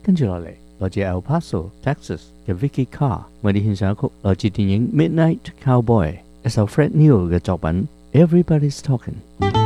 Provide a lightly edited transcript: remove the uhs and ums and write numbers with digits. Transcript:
跟住落嚟，來自 El Paso、Texas 嘅 Vicky Carr 為你獻上一曲來自電影《Midnight Cowboy》一首 Fred Neil 嘅作品《Everybody's Talking》。